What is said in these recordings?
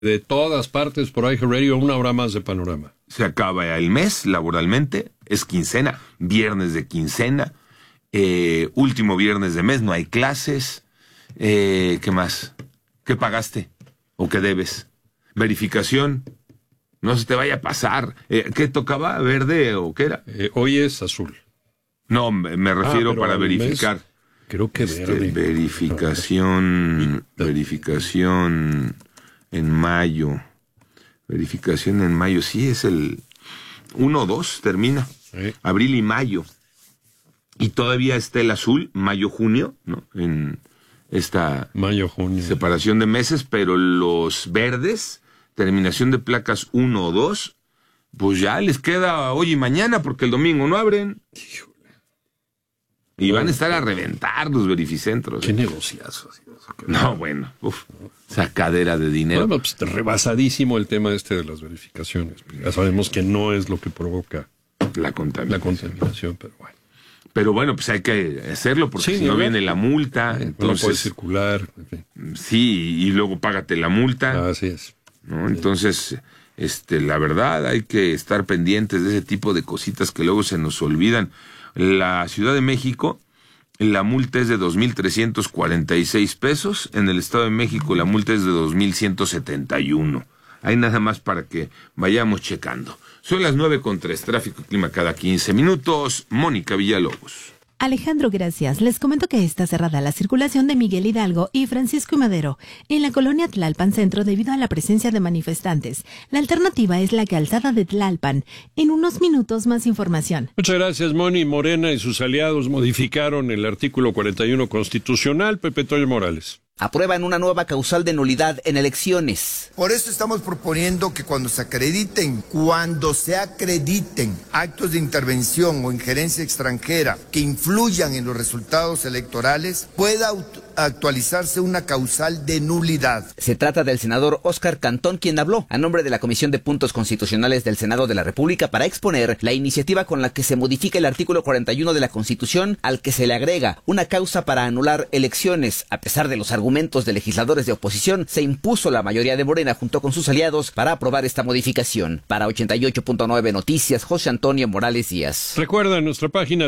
de todas partes por iHeartRadio, una hora más de Panorama. Se acaba el mes laboralmente, es quincena, viernes de quincena, último viernes de mes, no hay clases. ¿Qué más? ¿Qué pagaste? ¿O qué debes? Verificación. No se te vaya a pasar. ¿Qué tocaba? ¿Verde o qué era? Hoy es azul. No, me refiero para verificar. Mes, creo que verde. Verificación en mayo. Verificación en mayo. Sí, es el 1-2, termina. Sí. Abril y mayo. Y todavía está el azul, mayo-junio, ¿no? En esta mayo-junio. Separación de meses, pero los verdes, terminación de placas 1 o 2, pues ya les queda hoy y mañana, porque el domingo no abren. Híjole. Y van a estar a reventar los verificentros. Qué negociazos. No, bueno, sacadera de dinero. Bueno, pues rebasadísimo el tema de las verificaciones. Ya sabemos que no es lo que provoca la contaminación, pero bueno. Pero bueno, pues hay que hacerlo porque si no viene la multa. Entonces no puede circular. En fin. Sí, y luego págate la multa. Así es. ¿No? Entonces, la verdad, hay que estar pendientes de ese tipo de cositas que luego se nos olvidan. La Ciudad de México, la multa es de 2,346 pesos. En el Estado de México, la multa es de 2,171. Hay nada más para que vayamos checando. Son las 9:03, tráfico y clima cada 15 minutos. Mónica Villalobos. Alejandro, gracias. Les comento que está cerrada la circulación de Miguel Hidalgo y Francisco y Madero en la colonia Tlalpan Centro debido a la presencia de manifestantes. La alternativa es la calzada de Tlalpan. En unos minutos más información. Muchas gracias, Moni. Morena y sus aliados modificaron el artículo 41 constitucional. Pepe Toño Morales. Aprueban una nueva causal de nulidad en elecciones. Por eso estamos proponiendo que cuando se acrediten actos de intervención o injerencia extranjera que influyan en los resultados electorales, pueda actualizarse una causal de nulidad. Se trata del senador Óscar Cantón, quien habló a nombre de la Comisión de Puntos Constitucionales del Senado de la República para exponer la iniciativa con la que se modifica el artículo 41 de la Constitución, al que se le agrega una causa para anular elecciones. A pesar de los argumentos de legisladores de oposición, se impuso la mayoría de Morena junto con sus aliados para aprobar esta modificación. Para 88.9 Noticias, José Antonio Morales Díaz. Recuerda en nuestra página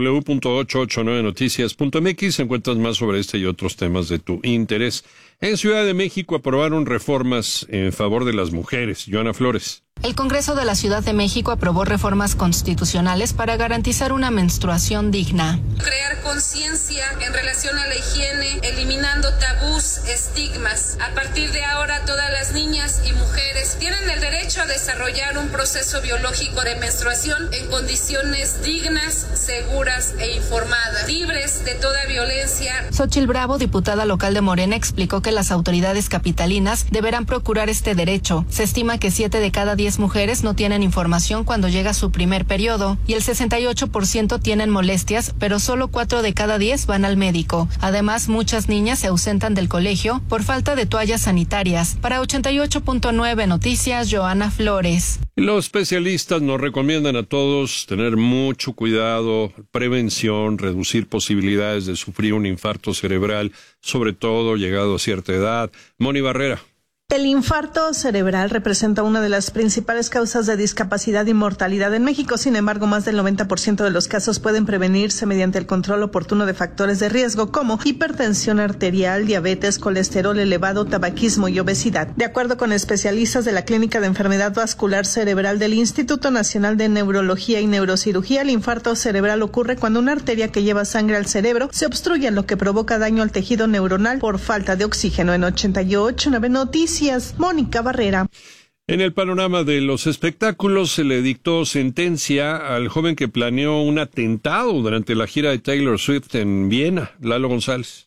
www.889noticias.mx encuentras más sobre este y otros temas de tu interés. En Ciudad de México aprobaron reformas en favor de las mujeres. Joana Flores. El Congreso de la Ciudad de México aprobó reformas constitucionales para garantizar una menstruación digna. Crear conciencia en relación a la higiene, eliminando tabús, estigmas. A partir de ahora, todas las niñas y mujeres tienen el derecho a desarrollar un proceso biológico de menstruación en condiciones dignas, seguras e informadas, libres de toda violencia. Xóchitl Bravo, diputada local de Morena, explicó que las autoridades capitalinas deberán procurar este derecho. Se estima que 7 de cada 10 mujeres no tienen información cuando llega su primer periodo y el 68% tienen molestias, pero solo 4 de cada 10 van al médico. Además, muchas niñas se ausentan del colegio por falta de toallas sanitarias. Para 88.9 Noticias, Joana Flores. Los especialistas nos recomiendan a todos tener mucho cuidado, prevención, reducir posibilidades de sufrir un infarto cerebral, sobre todo llegado a cierta edad. Moni Barrera. El infarto cerebral representa una de las principales causas de discapacidad y mortalidad en México. Sin embargo, más del 90% de los casos pueden prevenirse mediante el control oportuno de factores de riesgo como hipertensión arterial, diabetes, colesterol elevado, tabaquismo y obesidad. De acuerdo con especialistas de la Clínica de Enfermedad Vascular Cerebral del Instituto Nacional de Neurología y Neurocirugía, el infarto cerebral ocurre cuando una arteria que lleva sangre al cerebro se obstruye, lo que provoca daño al tejido neuronal por falta de oxígeno. En 88.9 Noticias, Mónica Barrera. En el panorama de los espectáculos se le dictó sentencia al joven que planeó un atentado durante la gira de Taylor Swift en Viena. Lalo González.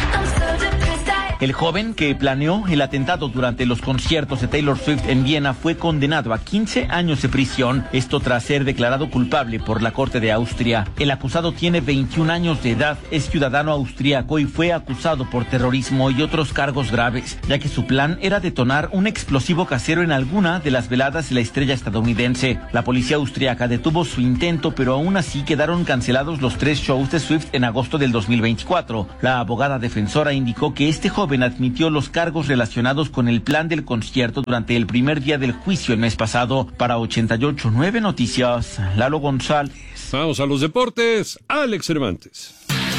El joven que planeó el atentado durante los conciertos de Taylor Swift en Viena fue condenado a 15 años de prisión, esto tras ser declarado culpable por la Corte de Austria. El acusado tiene 21 años de edad, es ciudadano austríaco y fue acusado por terrorismo y otros cargos graves, ya que su plan era detonar un explosivo casero en alguna de las veladas de la estrella estadounidense. La policía austríaca detuvo su intento, pero aún así quedaron cancelados los 3 shows de Swift en agosto del 2024. La abogada defensora indicó que este joven joven admitió los cargos relacionados con el plan del concierto durante el primer día del juicio el mes pasado. Para 88.9 Noticias, Lalo González. Vamos a los deportes, Alex Cervantes.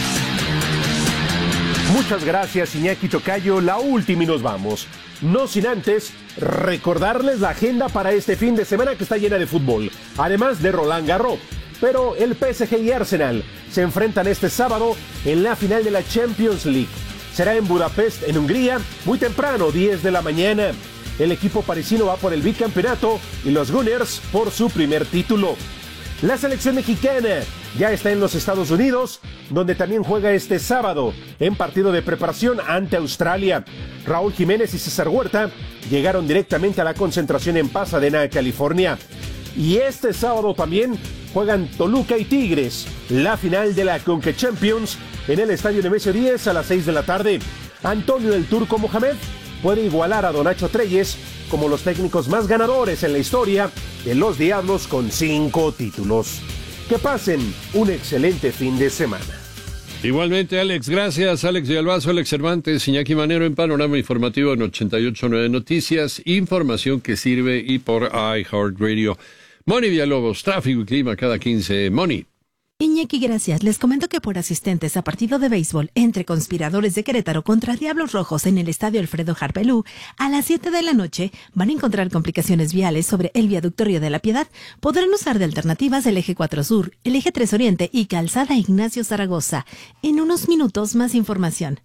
Muchas gracias, Iñaki Tocayo. La última y nos vamos. No sin antes recordarles la agenda para este fin de semana que está llena de fútbol, además de Roland Garros. Pero el PSG y Arsenal se enfrentan este sábado en la final de la Champions League. Será en Budapest, en Hungría, muy temprano, 10 de la mañana. El equipo parisino va por el bicampeonato y los Gunners por su primer título. La selección mexicana ya está en los Estados Unidos, donde también juega este sábado en partido de preparación ante Australia. Raúl Jiménez y César Huerta llegaron directamente a la concentración en Pasadena, California. Y este sábado también juegan Toluca y Tigres, la final de la Conca Champions en el estadio Nemesio 10 a las 6 de la tarde. Antonio el Turco Mohamed puede igualar a Don Nacho Treyes como los técnicos más ganadores en la historia de los Diablos con 5 títulos. Que pasen un excelente fin de semana. Igualmente, Alex, gracias. Alex Villalbazo, Alex Cervantes, Iñaki Manero en Panorama Informativo en 88.9 Noticias, información que sirve y por iHeartRadio. Moni Villalobos, tráfico y clima cada 15. Moni. Iñaki, gracias. Les comento que por asistentes a partido de béisbol entre Conspiradores de Querétaro contra Diablos Rojos en el estadio Alfredo Harpelú, a las 7 de la noche van a encontrar complicaciones viales sobre el viaducto Río de la Piedad. Podrán usar de alternativas el eje 4 Sur, el eje 3 Oriente y calzada Ignacio Zaragoza. En unos minutos más información.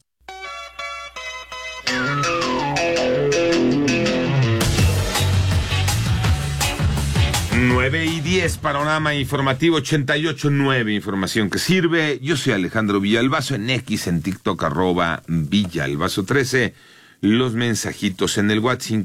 9:10, Panorama Informativo 88.9, información que sirve. Yo soy Alejandro Villalbazo, en X, en TikTok, @Villalbazo13. Los mensajitos en el WhatsApp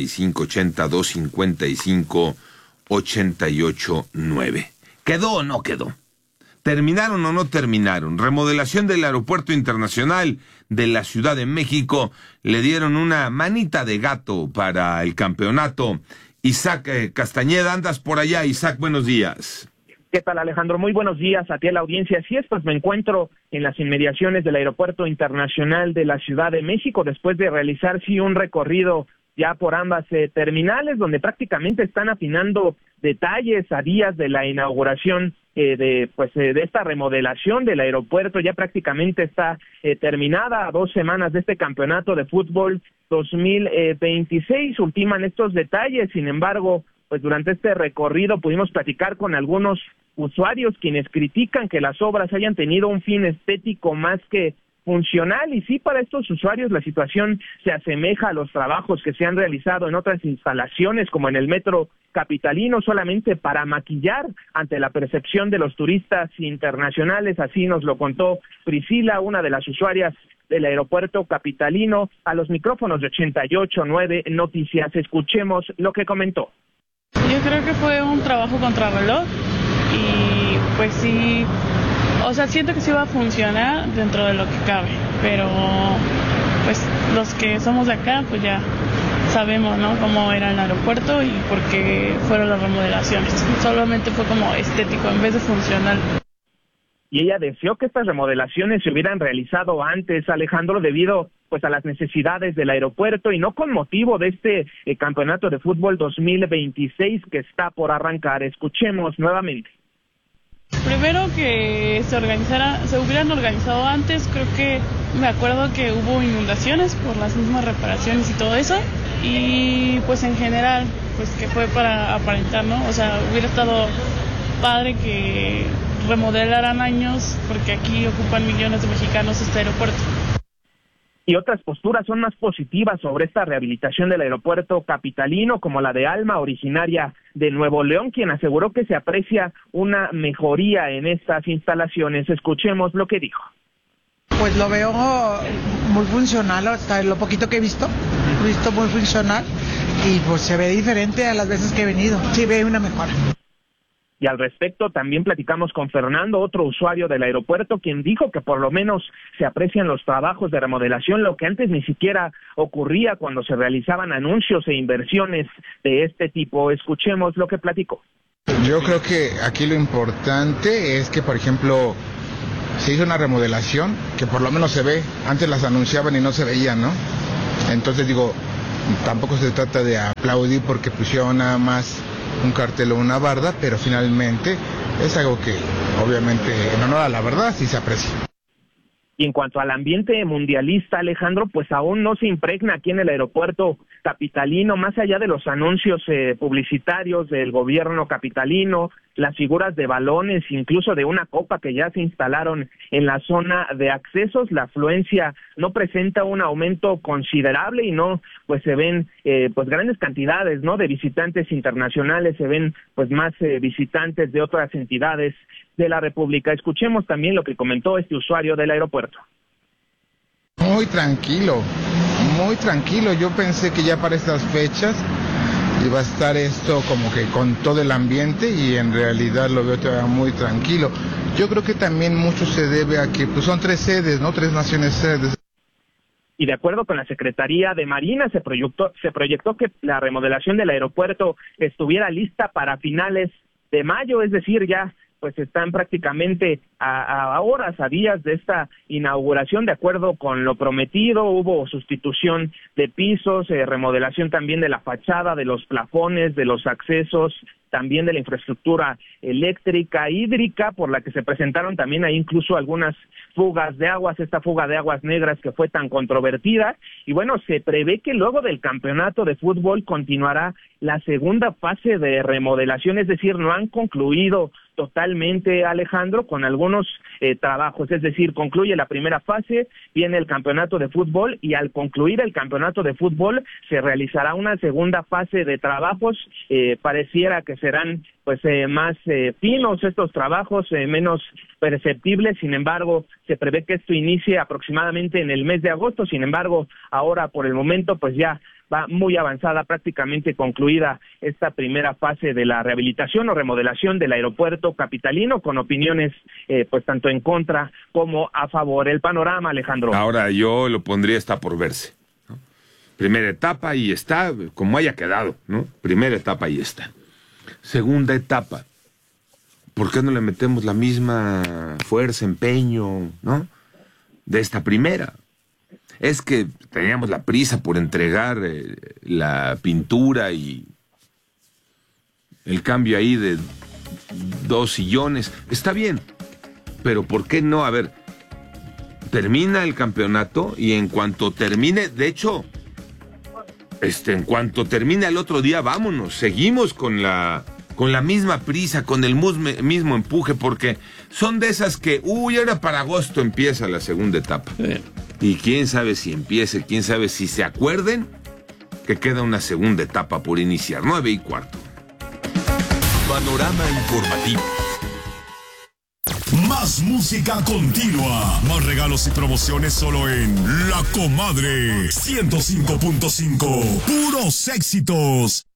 5580-255-88.9. ¿Quedó o no quedó? ¿Terminaron o no terminaron? Remodelación del Aeropuerto Internacional de la Ciudad de México. Le dieron una manita de gato para el campeonato. Isaac Castañeda, andas por allá. Isaac, buenos días. ¿Qué tal, Alejandro? Muy buenos días a ti, a la audiencia. Así es, pues me encuentro en las inmediaciones del Aeropuerto Internacional de la Ciudad de México después de realizar un recorrido ya por ambas terminales, donde prácticamente están afinando detalles a días de la inauguración de esta remodelación del aeropuerto. Ya prácticamente está terminada, a 2 semanas de este campeonato de fútbol 2026, ultiman estos detalles. Sin embargo, pues durante este recorrido pudimos platicar con algunos usuarios quienes critican que las obras hayan tenido un fin estético más que funcional, y sí, para estos usuarios la situación se asemeja a los trabajos que se han realizado en otras instalaciones como en el metro capitalino, solamente para maquillar ante la percepción de los turistas internacionales. Así nos lo contó Priscila, una de las usuarias del aeropuerto capitalino, a los micrófonos de 88.9 Noticias. Escuchemos lo que comentó. Yo creo que fue un trabajo contrarreloj y pues sí, o sea, siento que sí va a funcionar dentro de lo que cabe, pero pues los que somos de acá pues ya sabemos, ¿no?, cómo era el aeropuerto y por qué fueron las remodelaciones. Solamente fue como estético en vez de funcional. Y ella deseó que estas remodelaciones se hubieran realizado antes, Alejandro, debido pues a las necesidades del aeropuerto y no con motivo de este campeonato de fútbol 2026 que está por arrancar. Escuchemos nuevamente. Primero que se hubieran organizado antes. Creo que me acuerdo que hubo inundaciones por las mismas reparaciones y todo eso, y pues en general pues que fue para aparentar, ¿no? O sea, hubiera estado padre que remodelaran años, porque aquí ocupan millones de mexicanos este aeropuerto. Y otras posturas son más positivas sobre esta rehabilitación del aeropuerto capitalino, como la de Alma, originaria de Nuevo León, quien aseguró que se aprecia una mejoría en estas instalaciones. Escuchemos lo que dijo. Pues lo veo muy funcional, hasta lo poquito que he visto muy funcional, y pues se ve diferente a las veces que he venido. Sí, ve una mejora. Y al respecto también platicamos con Fernando, otro usuario del aeropuerto, quien dijo que por lo menos se aprecian los trabajos de remodelación, lo que antes ni siquiera ocurría cuando se realizaban anuncios e inversiones de este tipo. Escuchemos lo que platicó. Yo creo que aquí lo importante es que, por ejemplo, se hizo una remodelación que por lo menos se ve, antes las anunciaban y no se veían, ¿no? Entonces digo, tampoco se trata de aplaudir porque pusieron nada más un cartel o una barda, pero finalmente es algo que obviamente en honor a la verdad sí se aprecia. Y en cuanto al ambiente mundialista, Alejandro, pues aún no se impregna aquí en el aeropuerto capitalino, más allá de los anuncios publicitarios del gobierno capitalino, las figuras de balones, incluso de una copa que ya se instalaron en la zona de accesos. La afluencia no presenta un aumento considerable y no, pues se ven pues grandes cantidades, ¿no?, de visitantes internacionales, se ven pues más visitantes de otras entidades de la República. Escuchemos también lo que comentó este usuario del aeropuerto. Muy tranquilo. Yo pensé que ya para estas fechas iba a estar esto como que con todo el ambiente y en realidad lo veo todavía muy tranquilo. Yo creo que también mucho se debe a que pues son 3 sedes, ¿no? 3 naciones sedes. Y de acuerdo con la Secretaría de Marina, se proyectó que la remodelación del aeropuerto estuviera lista para finales de mayo, es decir, ya pues están prácticamente a horas, a días de esta inauguración. De acuerdo con lo prometido, hubo sustitución de pisos, remodelación también de la fachada, de los plafones, de los accesos, también de la infraestructura eléctrica, hídrica, por la que se presentaron también ahí incluso algunas fugas de aguas, esta fuga de aguas negras que fue tan controvertida. Y bueno, se prevé que luego del campeonato de fútbol continuará la segunda fase de remodelación, es decir, no han concluido totalmente, Alejandro, con algunos trabajos, es decir, concluye la primera fase, viene el campeonato de fútbol y al concluir el campeonato de fútbol se realizará una segunda fase de trabajos, pareciera que serán pues más finos estos trabajos, menos perceptibles. Sin embargo, se prevé que esto inicie aproximadamente en el mes de agosto. Sin embargo, ahora por el momento pues ya va muy avanzada, prácticamente concluida esta primera fase de la rehabilitación o remodelación del aeropuerto capitalino, con opiniones pues tanto en contra como a favor. El panorama, Alejandro. Ahora yo lo pondría, está por verse, ¿no? Primera etapa y está como haya quedado, ¿no? Primera etapa y está. Segunda etapa, ¿por qué no le metemos la misma fuerza, empeño, ¿no?, de esta primera? Es que teníamos la prisa por entregar la pintura y el cambio ahí de 2 sillones. Está bien, pero ¿por qué no? A ver, termina el campeonato y en cuanto termine, de hecho, en cuanto termine el otro día, vámonos, seguimos con la misma prisa, con el mismo empuje, porque son de esas que, ahora para agosto empieza la segunda etapa. Y quién sabe si empiece, quién sabe si se acuerden que queda una segunda etapa por iniciar. 9:15. Panorama informativo. Más música continua. Más regalos y promociones solo en La Comadre 105.5. Puros éxitos.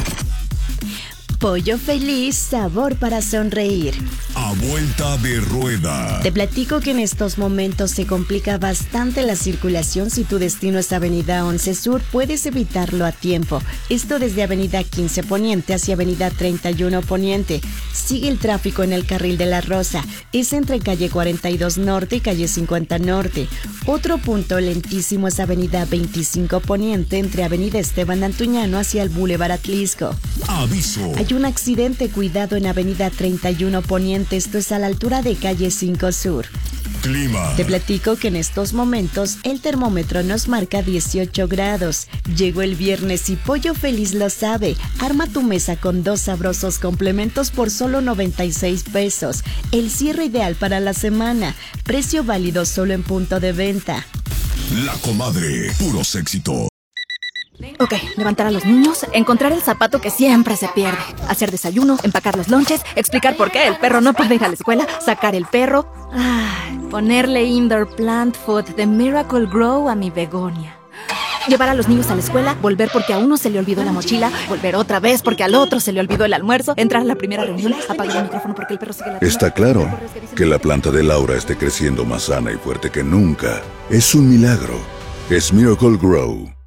Pollo Feliz, sabor para sonreír. A vuelta de rueda. Te platico que en estos momentos se complica bastante la circulación. Si tu destino es Avenida 11 Sur, puedes evitarlo a tiempo. Esto desde Avenida 15 Poniente hacia Avenida 31 Poniente. Sigue el tráfico en el carril de la Rosa. Es entre calle 42 Norte y calle 50 Norte. Otro punto lentísimo es Avenida 25 Poniente entre Avenida Esteban Antuñano hacia el Boulevard Atlisco. Aviso. Hay un accidente, cuidado en Avenida 31 Poniente, esto es a la altura de calle 5 Sur. Clima. Te platico que en estos momentos el termómetro nos marca 18 grados. Llegó el viernes y Pollo Feliz lo sabe. Arma tu mesa con 2 sabrosos complementos por solo 96 pesos. El cierre ideal para la semana. Precio válido solo en punto de venta. La Comadre, puros éxitos. Ok, levantar a los niños, encontrar el zapato que siempre se pierde, hacer desayuno, empacar los lonches, explicar por qué el perro no puede ir a la escuela, sacar el perro, ponerle indoor plant food de Miracle Grow a mi begonia. Llevar a los niños a la escuela, volver porque a uno se le olvidó la mochila, volver otra vez porque al otro se le olvidó el almuerzo, entrar a la primera reunión, apagar el micrófono porque el perro sigue ladrando. Está claro que la planta de Laura esté creciendo más sana y fuerte que nunca. Es un milagro. Es Miracle Grow.